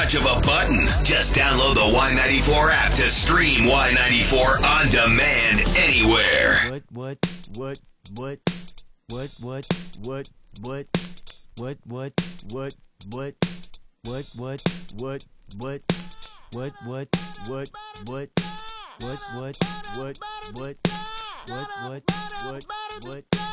touch of a button. Just download the Y94 app to stream Y94 on demand anywhere. What?